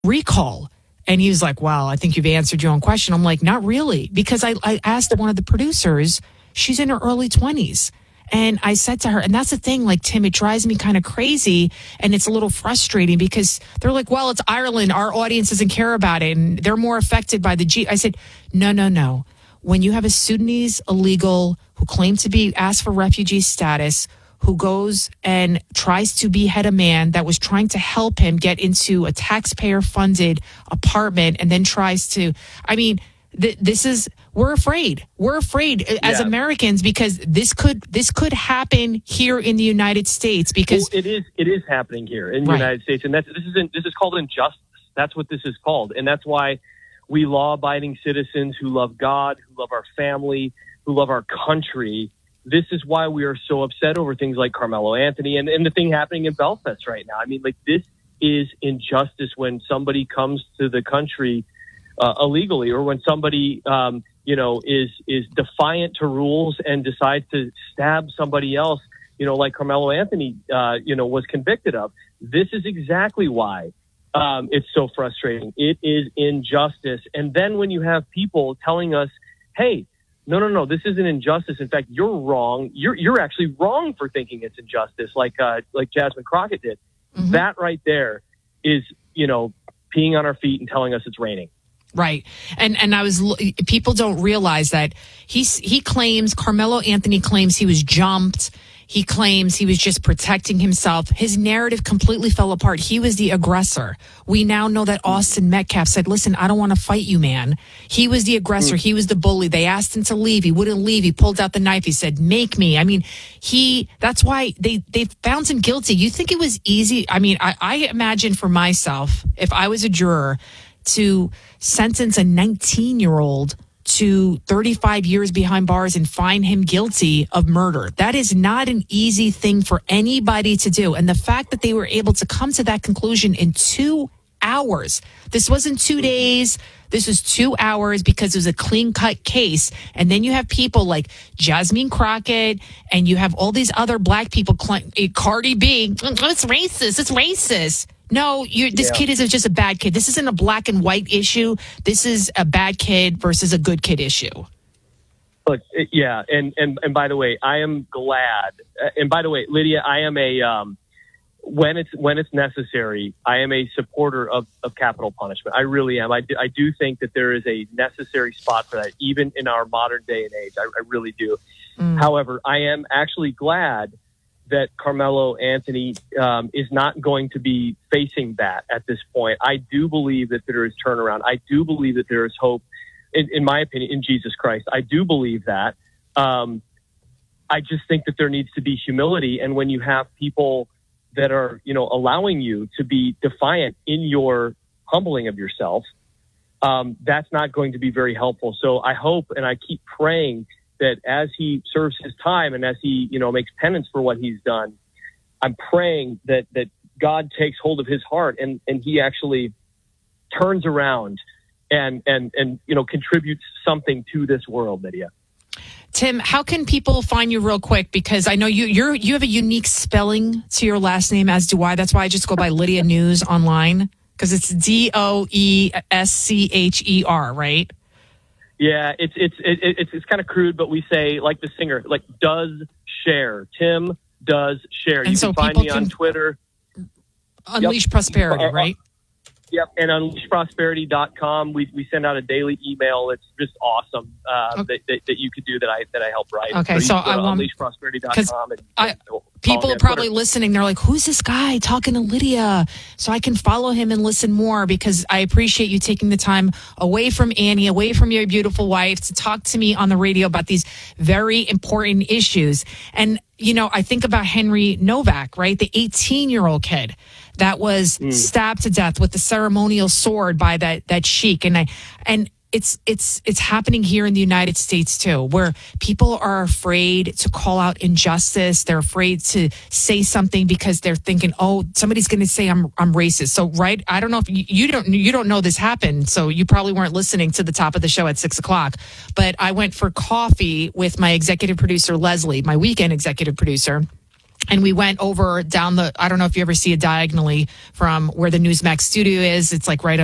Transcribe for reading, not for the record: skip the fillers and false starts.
recall. And he was like, well, I think you've answered your own question. I'm like, not really. Because I asked one of the producers, she's in her early 20s. And I said to her, and that's the thing, like, Tim, it drives me kind of crazy. And it's a little frustrating because they're like, well, it's Ireland. Our audience doesn't care about it. And they're more affected by the I said, no. When you have a Sudanese illegal who claimed to be asked for refugee status, who goes and tries to behead a man that was trying to help him get into a taxpayer-funded apartment and then tries to, we're afraid. We're afraid as Americans because this could happen here in the United States because it is happening here in the United States, and this is called injustice. That's what this is called, and that's why we law-abiding citizens who love God, who love our family, who love our country. This is why we are so upset over things like Carmelo Anthony and the thing happening in Belfast right now. I mean, like, this is injustice when somebody comes to the country illegally, or when somebody, is defiant to rules and decides to stab somebody else, like Carmelo Anthony, was convicted of. This is exactly why it's so frustrating. It is injustice. And then when you have people telling us, hey, no, this is an injustice. In fact, you're wrong. You're actually wrong for thinking it's injustice, like Jasmine Crockett did. Mm-hmm. That right there is, peeing on our feet and telling us it's raining. Right. And people don't realize that he claims, Carmelo Anthony claims he was jumped. He claims he was just protecting himself. His narrative completely fell apart. He was the aggressor. We now know that Austin Metcalf said, listen, I don't want to fight you, man. He was the aggressor. He was the bully. They asked him to leave. He wouldn't leave. He pulled out the knife. He said, make me. I mean, that's why they found him guilty. You think it was easy? I mean, I imagine for myself, if I was a juror, to sentence a 19-year-old to 35 years behind bars and find him guilty of murder. That is not an easy thing for anybody to do. And the fact that they were able to come to that conclusion in 2 hours, this wasn't 2 days, this was 2 hours because it was a clean-cut case. And then you have people like Jasmine Crockett and you have all these other black people, Cardi B, it's racist. No, this kid is just a bad kid. This isn't a black and white issue. This is a bad kid versus a good kid issue. Look, yeah, and by the way, I am glad. And by the way, Lydia, I am when it's necessary, I am a supporter of capital punishment. I really am. I do think that there is a necessary spot for that, even in our modern day and age. I really do. However, I am actually glad that Carmelo Anthony is not going to be facing that at this point. I do believe that there is turnaround. I do believe that there is hope, in my opinion, in Jesus Christ. I do believe that. I just think that there needs to be humility. And when you have people that are, allowing you to be defiant in your humbling of yourself, that's not going to be very helpful. So I hope, and I keep praying, that as he serves his time and as he, makes penance for what he's done, I'm praying that God takes hold of his heart and he actually turns around and contributes something to this world, Lydia. Tim, how can people find you real quick? Because I know you have a unique spelling to your last name, as do I. That's why I just go by Lydia News online, because it's DOESCHER, right? Yeah, it's kind of crude, but we say, like the singer, like, does share. Tim does share. You can find me on Twitter. Unleash Prosperity, right? Yep, and unleashprosperity.com. We send out a daily email. It's just awesome that you could do that I help write. Okay, so I want unleashprosperity.com. People are probably listening. They're like, who's this guy talking to Lydia? So I can follow him and listen more, because I appreciate you taking the time away from Annie, away from your beautiful wife, to talk to me on the radio about these very important issues. And, I think about Henry Novak, right? The 18-year-old kid that was stabbed to death with the ceremonial sword by that sheik. And it's happening here in the United States too, where people are afraid to call out injustice. They're afraid to say something because they're thinking, oh, somebody's going to say I'm racist. So, right. I don't know if you don't know this happened. So you probably weren't listening to the top of the show at 6:00, but I went for coffee with my executive producer, Leslie, my weekend executive producer. And we went over down I don't know if you ever see it diagonally from where the Newsmax studio is. It's like right